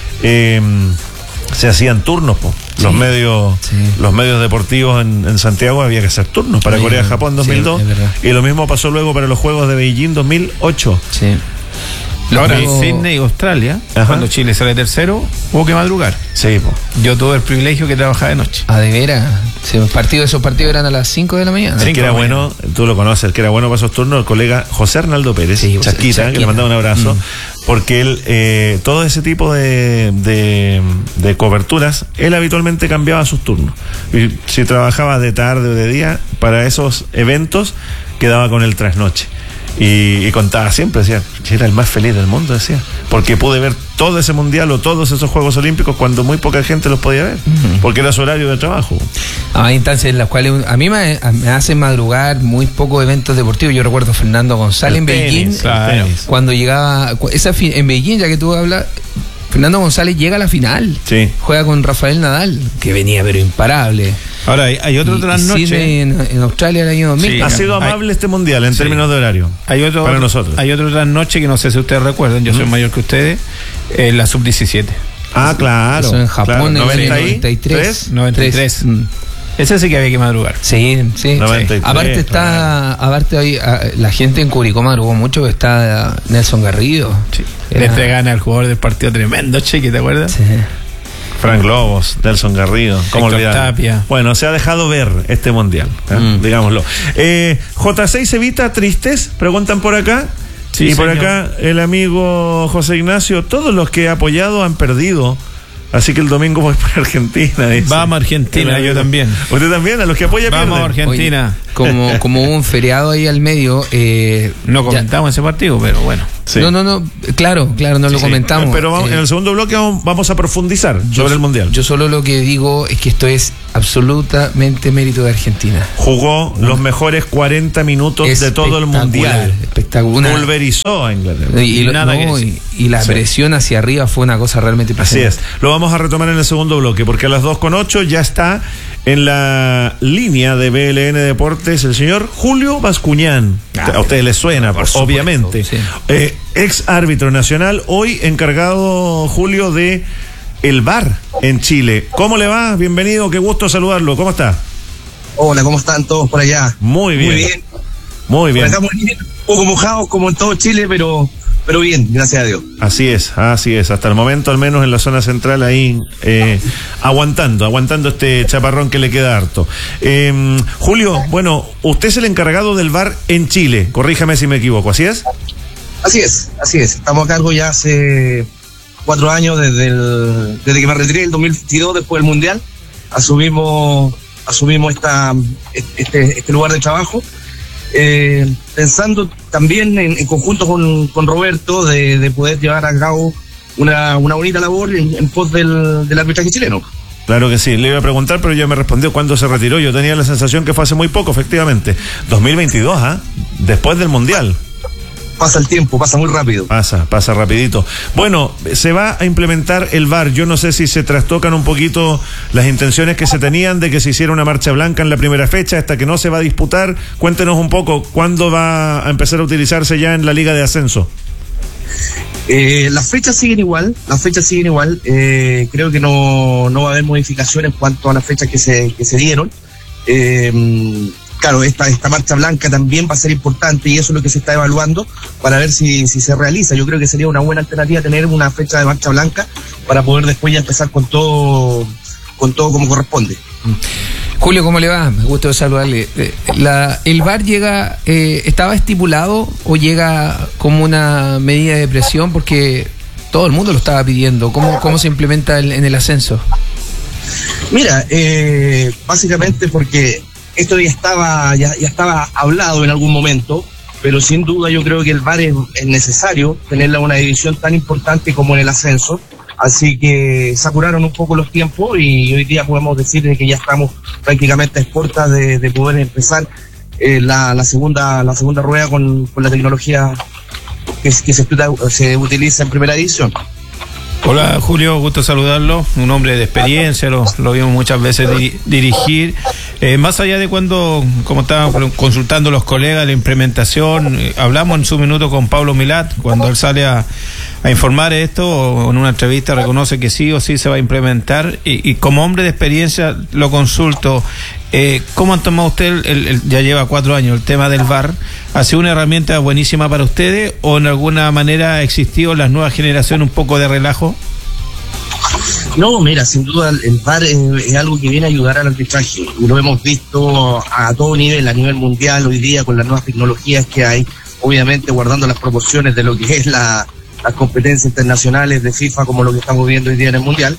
Speaker 16: Se hacían turnos, los medios deportivos en Santiago había que hacer turnos para Corea-Japón 2002. Y lo mismo pasó luego para los juegos de Beijing 2008.
Speaker 17: Sí.
Speaker 5: Ahora, Sydney y Australia, cuando Chile sale tercero, hubo que madrugar.
Speaker 16: Sí,
Speaker 5: yo tuve el privilegio que trabajaba de noche.
Speaker 17: ¿De veras? Sí, esos partidos eran a las 5 de la mañana.
Speaker 16: El que era bueno, tú lo conoces, el que era bueno para esos turnos, el colega José Arnaldo Pérez, Chaquita, que le mandaba un abrazo, porque él, todo ese tipo de coberturas, él habitualmente cambiaba sus turnos. Y si trabajaba de tarde o de día, para esos eventos, quedaba con el trasnoche. Y contaba siempre, decía, era el más feliz del mundo, decía, porque pude ver todo ese mundial o todos esos Juegos Olímpicos cuando muy poca gente los podía ver, porque era su horario de trabajo.
Speaker 17: Hay instancias en las cuales a mí me hacen madrugar muy pocos eventos deportivos. Yo recuerdo a Fernando González en Beijing, cuando llegaba en Beijing, ya que tú hablas, Fernando González llega a la final, juega con Rafael Nadal, que venía pero imparable.
Speaker 18: Ahora, hay otro trasnoche
Speaker 17: en Australia el año 2000.
Speaker 16: Ha sido amable este mundial en términos de horario. Para nosotros.
Speaker 18: Hay otro trasnoche que no sé si ustedes recuerdan, yo soy mayor que ustedes, la sub-17.
Speaker 16: Ah, claro.
Speaker 17: Eso en Japón,
Speaker 16: claro.
Speaker 17: en el 93.
Speaker 18: Ese sí que había que madrugar.
Speaker 17: Sí.
Speaker 16: 93,
Speaker 17: aparte hoy la gente en Curicó madrugó mucho, que está Nelson Garrido.
Speaker 18: Sí. Le gana al jugador del partido tremendo, Cheque, ¿te acuerdas?
Speaker 17: Sí.
Speaker 16: Frank Lobos, Nelson Garrido, ¿cómo olvidar?
Speaker 18: Tapia.
Speaker 16: Bueno, se ha dejado ver este mundial, digámoslo. J6 evita tristes, preguntan por acá.
Speaker 18: Sí,
Speaker 16: y por
Speaker 18: señor.
Speaker 16: acá el amigo José Ignacio, todos los que he apoyado han perdido. Así que el domingo voy por Argentina. Dice.
Speaker 18: Vamos a Argentina, yo también.
Speaker 16: ¿Usted también? ¿A los que apoya pierden?
Speaker 18: Vamos a Argentina.
Speaker 17: Oye, como hubo un feriado ahí al medio.
Speaker 18: No comentamos ese partido, pero bueno.
Speaker 17: Sí. No, claro, no lo comentamos.
Speaker 16: Pero en el segundo bloque vamos a profundizar sobre el Mundial.
Speaker 17: Yo solo lo que digo es que esto es absolutamente mérito de Argentina.
Speaker 16: Jugó los mejores 40 minutos de todo el Mundial.
Speaker 17: Espectacular.
Speaker 16: Pulverizó a Inglaterra.
Speaker 17: Y la presión hacia arriba fue una cosa realmente impresionante.
Speaker 16: Así es. Lo vamos a retomar en el segundo bloque, porque a las 2:08 ya está en la línea de BLN Deportes el señor Julio Bascuñán. A ustedes les suena, obviamente.
Speaker 17: Sí.
Speaker 16: Ex árbitro nacional, hoy encargado, Julio, de el VAR en Chile. ¿Cómo le va? Bienvenido, qué gusto saludarlo. ¿Cómo está?
Speaker 19: Hola, ¿cómo están todos por allá?
Speaker 16: Muy bien. Muy bien.
Speaker 19: Estamos un poco mojados como en todo Chile, pero bien, gracias a Dios.
Speaker 16: Así es. Hasta el momento, al menos en la zona central, ahí aguantando este chaparrón que le queda harto. Julio, bueno, usted es el encargado del VAR en Chile. Corríjame si me equivoco, ¿así es? Así es.
Speaker 19: Estamos a cargo ya hace 4 años, desde que me retiré en el 2022, después del Mundial. Asumimos este lugar de trabajo. Pensando también en conjunto con Roberto de poder llevar a cabo una bonita labor en pos del arbitraje chileno.
Speaker 16: Claro que sí, le iba a preguntar, pero ya me respondió cuándo se retiró. Yo tenía la sensación que fue hace muy poco, efectivamente. 2022, después del Mundial.
Speaker 19: Pasa el tiempo, pasa muy rápido.
Speaker 16: Pasa rapidito. Bueno, se va a implementar el VAR. Yo no sé si se trastocan un poquito las intenciones que se tenían de que se hiciera una marcha blanca en la primera fecha, hasta que no se va a disputar. Cuéntenos un poco, ¿cuándo va a empezar a utilizarse ya en la Liga de Ascenso?
Speaker 19: Las fechas siguen igual. Creo que no va a haber modificación en cuanto a las fechas que se dieron. Claro, esta marcha blanca también va a ser importante, y eso es lo que se está evaluando para ver si se realiza. Yo creo que sería una buena alternativa tener una fecha de marcha blanca para poder después ya empezar con todo como corresponde.
Speaker 17: Julio, ¿cómo le va? Me gusta saludarle. ¿El VAR estaba estipulado o llega como una medida de presión? Porque todo el mundo lo estaba pidiendo. ¿Cómo se implementa en el ascenso?
Speaker 19: Mira, básicamente porque esto ya estaba hablado en algún momento, pero sin duda yo creo que el VAR es necesario tenerla una división tan importante como en el ascenso, así que se apuraron un poco los tiempos y hoy día podemos decir que ya estamos prácticamente a puertas de poder empezar la segunda rueda con la tecnología que se utiliza en primera edición.
Speaker 18: Hola Julio, gusto saludarlo, un hombre de experiencia, lo vimos muchas veces dirigir, más allá de cuando, como estaban consultando los colegas, la implementación, hablamos en su minuto con Pablo Milat, cuando él sale a informar esto, o en una entrevista reconoce que sí o sí se va a implementar, y como hombre de experiencia lo consulto, ¿cómo han tomado usted, ya lleva 4 años, el tema del VAR? ¿Ha sido una herramienta buenísima para ustedes o en alguna manera ha existido en las nuevas generaciones un poco de relajo?
Speaker 19: No, mira, sin duda el VAR es algo que viene a ayudar al arbitraje, y lo hemos visto a todo nivel, a nivel mundial hoy día con las nuevas tecnologías que hay, obviamente guardando las proporciones de lo que es las competencias internacionales de FIFA, como lo que estamos viendo hoy día en el mundial.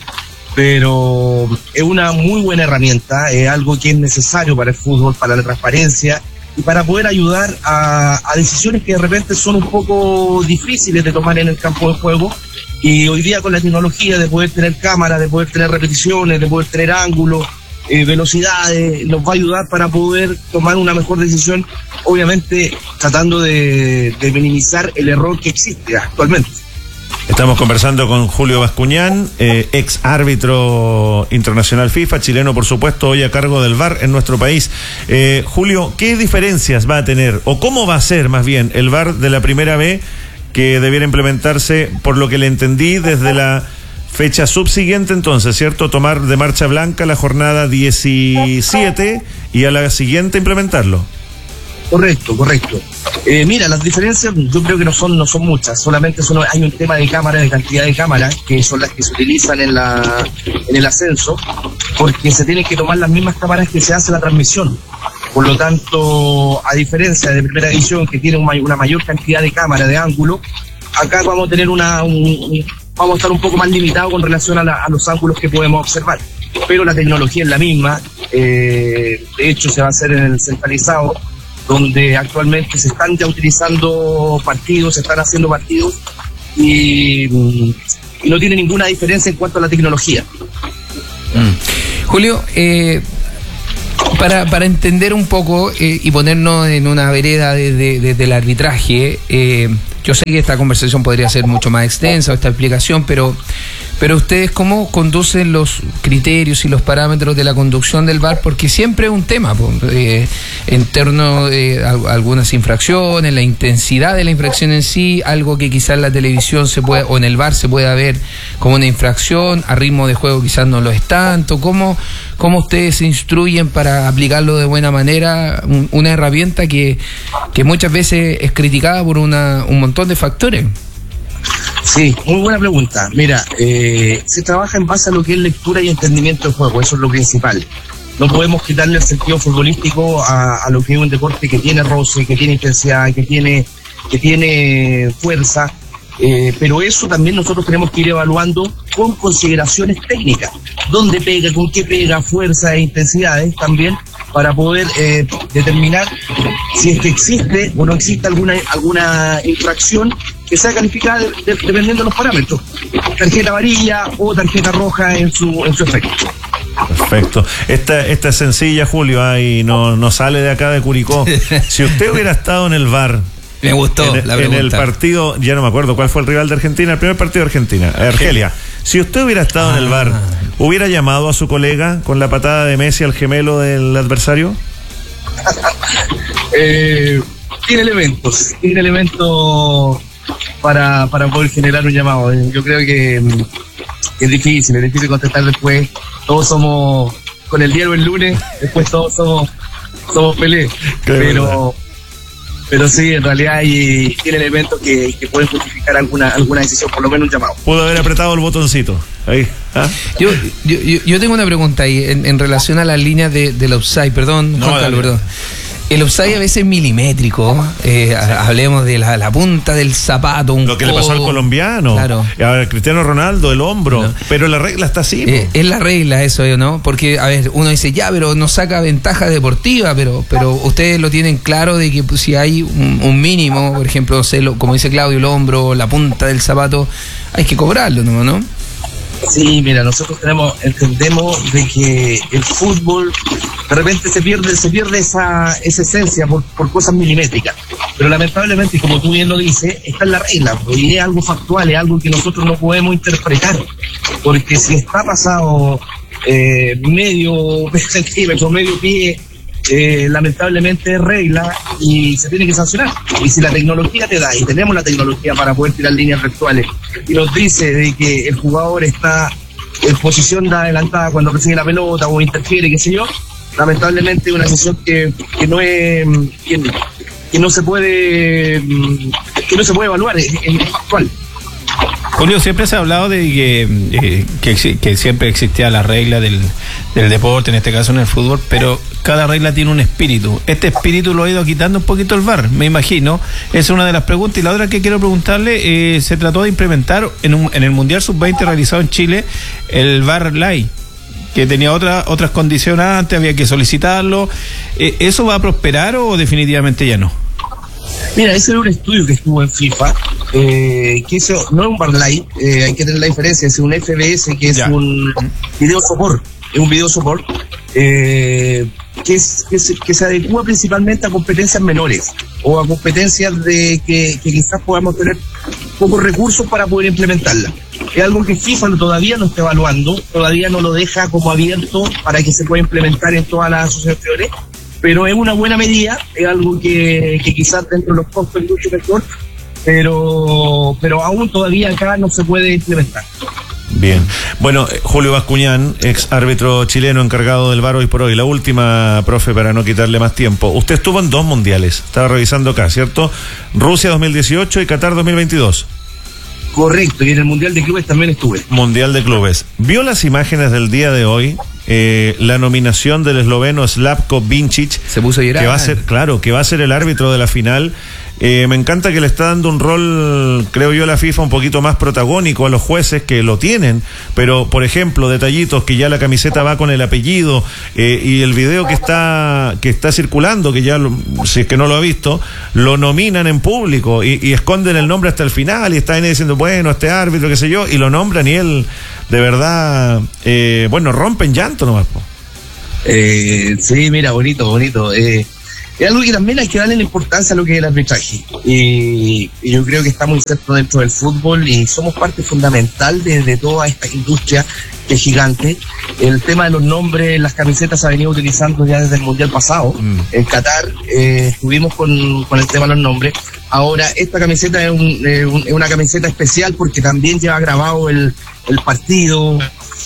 Speaker 19: Pero es una muy buena herramienta, es algo que es necesario para el fútbol, para la transparencia, y para poder ayudar a decisiones que de repente son un poco difíciles de tomar en el campo de juego. Y hoy día con la tecnología de poder tener cámaras, de poder tener repeticiones, de poder tener ángulos, velocidades, nos va a ayudar para poder tomar una mejor decisión, obviamente tratando de minimizar el error que existe actualmente.
Speaker 16: Estamos conversando con Julio Bascuñán, ex árbitro internacional FIFA, chileno por supuesto, hoy a cargo del VAR en nuestro país. Julio, ¿qué diferencias va a tener, o cómo va a ser más bien, el VAR de la primera B, que debiera implementarse, por lo que le entendí, desde la fecha subsiguiente entonces, ¿cierto? Tomar de marcha blanca la jornada 17 y a la siguiente implementarlo.
Speaker 19: Correcto. Mira, las diferencias yo creo que no son muchas, solamente hay un tema de cámaras, de cantidad de cámaras, que son las que se utilizan en el ascenso, porque se tienen que tomar las mismas cámaras que se hace la transmisión. Por lo tanto, a diferencia de primera división, que tiene una mayor cantidad de cámaras, de ángulos, acá vamos a tener vamos a estar un poco más limitados con relación a los ángulos que podemos observar. Pero la tecnología es la misma, de hecho se va a hacer en el centralizado, donde actualmente se están ya utilizando partidos, se están haciendo partidos y no tiene ninguna diferencia en cuanto a la tecnología.
Speaker 17: Julio, para entender un poco y ponernos en una vereda desde el arbitraje, yo sé que esta conversación podría ser mucho más extensa, esta explicación, pero ustedes cómo conducen los criterios y los parámetros de la conducción del VAR, porque siempre es un tema en torno a algunas infracciones, la intensidad de la infracción en sí, algo que quizás en la televisión o en el VAR se pueda ver como una infracción, a ritmo de juego quizás no lo es tanto. ¿Cómo ustedes se instruyen para aplicarlo de buena manera? Una herramienta que muchas veces es criticada por un montón de factores.
Speaker 19: Sí, muy buena pregunta. Mira, se trabaja en base a lo que es lectura y entendimiento del juego, eso es lo principal. No podemos quitarle el sentido futbolístico a lo que es un deporte que tiene roce, que tiene intensidad, que tiene fuerza, pero eso también nosotros tenemos que ir evaluando con consideraciones técnicas, dónde pega, con qué pega, fuerza e intensidades también, para poder determinar si es que existe o no existe alguna infracción que sea calificada dependiendo de los parámetros, tarjeta amarilla o tarjeta roja en su efecto.
Speaker 16: Perfecto. Esta es sencilla, Julio, y no sale de acá de Curicó. Si usted hubiera estado en el VAR,
Speaker 17: me gustó la pregunta.
Speaker 16: En el partido, ya no me acuerdo cuál fue el rival de Argentina, el primer partido de Argentina, Argelia. Si usted hubiera estado en el VAR, ¿hubiera llamado a su colega con la patada de Messi al gemelo del adversario?
Speaker 19: Tiene elementos para poder generar un llamado. Yo creo que es difícil contestar después. Todos somos, con el diario el lunes, después todos somos Pelé. Pero sí, en realidad tiene elementos que pueden justificar alguna decisión, por lo menos un llamado.
Speaker 16: Pudo haber apretado el botoncito. Ahí. ¿Ah?
Speaker 17: Yo tengo una pregunta ahí en relación a las líneas del offside, perdón. El offside a veces es milimétrico, hablemos de la punta del zapato,
Speaker 16: lo que le pasó al colombiano,
Speaker 17: claro.
Speaker 16: A Cristiano Ronaldo, el hombro, pero la regla está así.
Speaker 17: Es la regla eso, ¿no? Porque, a ver, uno dice, ya, pero no saca ventaja deportiva, pero ustedes lo tienen claro de que pues, si hay un mínimo, por ejemplo, como dice Claudio, el hombro, la punta del zapato, hay que cobrarlo, ¿no?
Speaker 19: Sí, mira, nosotros entendemos de que el fútbol de repente se pierde esa esencia por cosas milimétricas, pero lamentablemente, como tú bien lo dices, está en la regla, y es algo factual, es algo que nosotros no podemos interpretar, porque si está pasado medio centímetro, medio pie, lamentablemente es regla y se tiene que sancionar. Y si la tecnología te da, y tenemos la tecnología para poder tirar líneas virtuales, y nos dice de que el jugador está en posición de adelantada cuando recibe la pelota o interfiere, qué sé yo, lamentablemente es una decisión que no se puede evaluar, es factual.
Speaker 18: Julio, siempre se ha hablado de que siempre existía la regla del deporte, en este caso en el fútbol, pero cada regla tiene un espíritu. Este espíritu lo ha ido quitando un poquito el VAR, me imagino. Es una de las preguntas. Y la otra que quiero preguntarle, se trató de implementar en el Mundial Sub-20 realizado en Chile el VAR Live. que tenía otras condicionantes, había que solicitarlo. ¿Eso va a prosperar o definitivamente ya no?
Speaker 19: Mira, ese era un estudio que estuvo en FIFA, que eso no es un Barley, hay que tener la diferencia, es un FBS, que es un video support, que se adecua principalmente a competencias menores o a competencias de que quizás podamos tener pocos recursos para poder implementarla. Es algo que FIFA todavía no está evaluando, todavía no lo deja como abierto para que se pueda implementar en todas las asociaciones, pero es una buena medida, es algo que quizás dentro de los costos es mucho mejor, pero aún todavía acá no se puede implementar.
Speaker 16: Bien. Bueno, Julio Bascuñán, ex árbitro chileno encargado del VAR hoy por hoy. La última, profe, para no quitarle más tiempo. Usted estuvo en 2 mundiales, estaba revisando acá, ¿cierto? Rusia 2018 y Qatar 2022.
Speaker 19: Correcto, y en el Mundial de Clubes también estuve.
Speaker 16: Mundial de Clubes. ¿Vio las imágenes del día de hoy? La nominación del esloveno Slavko Vincic.
Speaker 17: Se puso a llorar.
Speaker 16: Que va a ser el árbitro de la final. Me encanta que le está dando un rol, creo yo, a la FIFA un poquito más protagónico a los jueces que lo tienen, pero por ejemplo, detallitos que ya la camiseta va con el apellido, y el video que está circulando, que ya si es que no lo ha visto, lo nominan en público y esconden el nombre hasta el final y está ahí diciendo, bueno, este árbitro, qué sé yo, y lo nombran y él, de verdad, rompen llanto nomás.
Speaker 19: Sí, mira, bonito. Es algo que también hay que darle la importancia a lo que es el arbitraje. Y yo creo que estamos insertos dentro del fútbol y somos parte fundamental de toda esta industria que es gigante. El tema de los nombres, las camisetas se ha venido utilizando ya desde el Mundial pasado. En Qatar estuvimos con el tema de los nombres. Ahora, esta camiseta es una camiseta especial porque también lleva grabado el partido.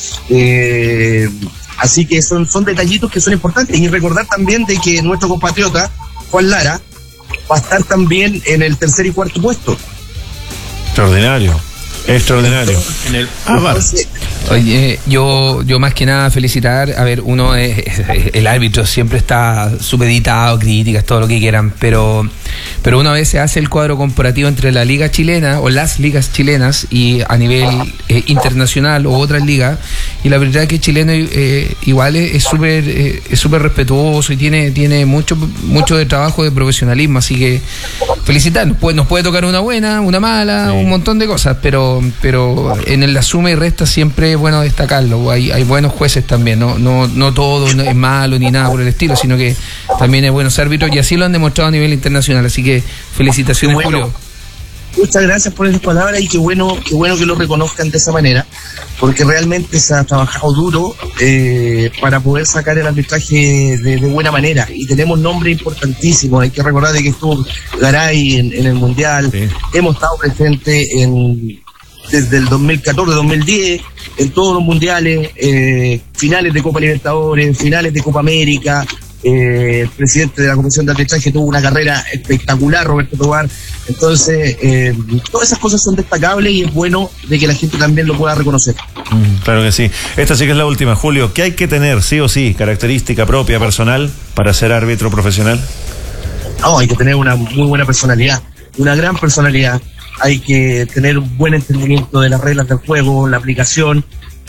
Speaker 19: Así que son detallitos que son importantes. Y recordar también de que nuestro compatriota, Juan Lara, va a estar también en el 3er y 4º puesto.
Speaker 16: Extraordinario. En el
Speaker 17: Oye, yo más que nada felicitar, a ver, el árbitro siempre está supeditado, críticas, todo lo que quieran, pero uno a veces hace el cuadro comparativo entre la liga chilena o las ligas chilenas y a nivel internacional o otras ligas, y la verdad es que el chileno igual es súper respetuoso y tiene mucho de trabajo de profesionalismo, así que felicitar. Nos puede tocar una buena, una mala, un montón de cosas, pero en la suma y resta siempre es bueno destacarlo. Hay buenos jueces también, no todo es malo ni nada por el estilo, sino que también hay buenos árbitros y así lo han demostrado a nivel internacional, así que felicitaciones, Julio.
Speaker 19: Muchas gracias por esas palabras y qué bueno que lo reconozcan de esa manera, porque realmente se ha trabajado duro para poder sacar el arbitraje de buena manera, y tenemos nombres importantísimos. Hay que recordar de que estuvo Garay en el Mundial, hemos estado presentes desde el 2014, 2010, en todos los mundiales, finales de Copa Libertadores, finales de Copa América. El presidente de la Comisión de Arbitraje tuvo una carrera espectacular, Roberto Tobar. Entonces, todas esas cosas son destacables y es bueno de que la gente también lo pueda reconocer.
Speaker 16: Claro que sí. Esta sí que es la última, Julio. ¿Qué hay que tener, sí o sí, característica propia, personal, para ser árbitro profesional?
Speaker 19: No, hay que tener una muy buena personalidad, una gran personalidad. Hay que tener un buen entendimiento de las reglas del juego, la aplicación,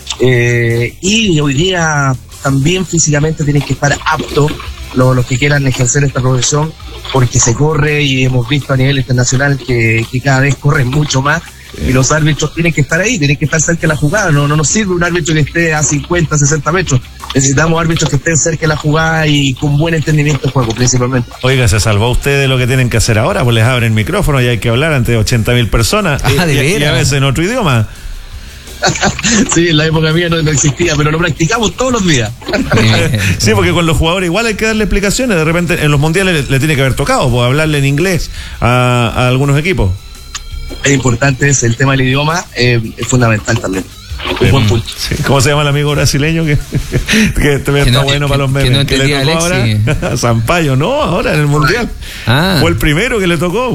Speaker 19: y hoy día también físicamente tienen que estar aptos los que quieran ejercer esta profesión, porque se corre y hemos visto a nivel internacional que cada vez corren mucho más, y los árbitros tienen que estar ahí, tienen que estar cerca de la jugada. No nos sirve un árbitro que esté a 50, 60 metros. Necesitamos árbitros que estén cerca de la jugada y con buen entendimiento del juego, principalmente.
Speaker 16: Oiga, se salvó usted de lo que tienen que hacer ahora, pues les abren micrófono y hay que hablar ante 80.000 personas, y a veces en otro idioma.
Speaker 19: Sí, en la época mía no existía, pero lo practicamos todos los días.
Speaker 16: Sí, porque con los jugadores igual hay que darle explicaciones. De repente en los mundiales le tiene que haber tocado, pues, hablarle en inglés a algunos equipos.
Speaker 19: Es importante, el tema del idioma es fundamental también.
Speaker 16: Sí. ¿Cómo se llama el amigo brasileño que está bueno para los memes?
Speaker 17: Que le tocó
Speaker 16: ahora Sampaio, no, ahora en el mundial. Fue el primero que le tocó.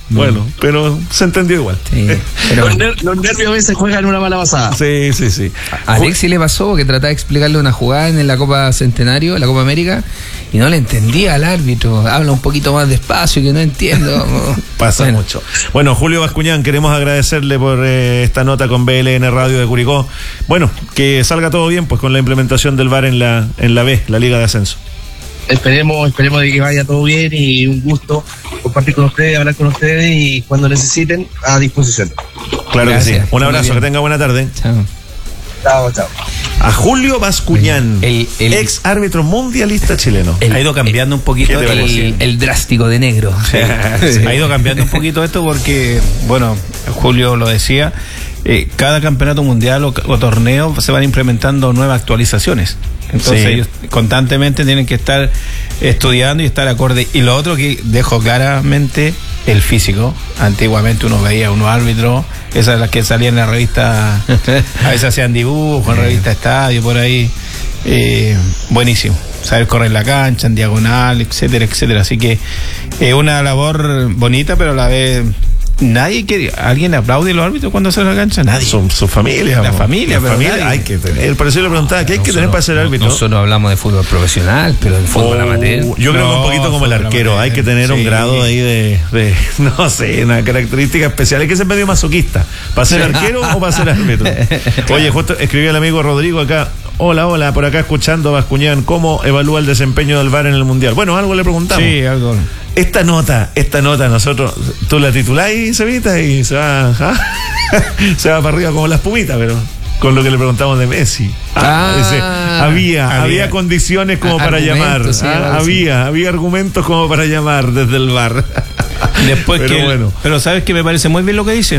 Speaker 16: Bueno, pero se entendió igual.
Speaker 17: Sí, pero
Speaker 19: Los nervios a veces juegan una mala pasada.
Speaker 16: Sí.
Speaker 17: a Alexis le pasó que trataba de explicarle una jugada en la Copa Centenario, en la Copa América, y no le entendía al árbitro. Habla un poquito más despacio, que no entiendo.
Speaker 16: Pasa mucho. Bueno, Julio Bascuñán, queremos agradecerle por esta nota con BLN Radio de Curicó. Bueno, que salga todo bien pues con la implementación del VAR en la B, la Liga de Ascenso.
Speaker 19: Esperemos de que vaya todo bien, y un gusto compartir con ustedes, hablar con ustedes, y cuando necesiten, a disposición.
Speaker 16: Claro.
Speaker 17: Gracias.
Speaker 16: Que sí. Un abrazo, que tenga buena tarde.
Speaker 17: Chao.
Speaker 19: Chao.
Speaker 16: A Julio Bascuñán, el ex árbitro mundialista chileno.
Speaker 18: Ha ido cambiando un poquito
Speaker 17: el drástico de negro.
Speaker 18: Sí. Ha ido cambiando un poquito esto porque, bueno, Julio lo decía, cada campeonato mundial o torneo se van implementando nuevas actualizaciones. Entonces ellos constantemente tienen que estar estudiando y estar acorde. Y lo otro que dejo claramente, el físico. Antiguamente uno veía unos árbitros, esas las que salían en la revista, a veces hacían dibujos, en revista Estadio, por ahí. Buenísimo. Saber correr la cancha, en diagonal, etcétera, etcétera. Así que una labor bonita, pero a la vez... ¿Alguien aplaude a los árbitros cuando sale a la cancha? Nadie.
Speaker 16: Son sus familias.
Speaker 18: La familia,
Speaker 16: hay que tener. Por eso le preguntaba, ¿qué hay que tener para ser árbitro?
Speaker 17: Nosotros hablamos de fútbol profesional, pero del fútbol amateur.
Speaker 16: Yo creo que un poquito como el arquero. Amateur, hay que tener un grado ahí de no sé, una característica especial. Hay que ser medio masoquista. ¿Para ser arquero o para ser árbitro? Oye, justo escribió el amigo Rodrigo acá. Hola, por acá escuchando a Bascuñán. ¿Cómo evalúa el desempeño del VAR en el Mundial? Bueno, algo le preguntamos.
Speaker 18: Sí, algo.
Speaker 16: Esta nota, nosotros, tú la tituláis, Cevita, y se va para arriba como la espumita, pero con lo que le preguntamos de Messi. Dice, había condiciones como para llamar.
Speaker 17: Sí,
Speaker 16: había argumentos como para llamar desde el VAR.
Speaker 18: Después pero ¿sabes qué? Me parece muy bien lo que dice.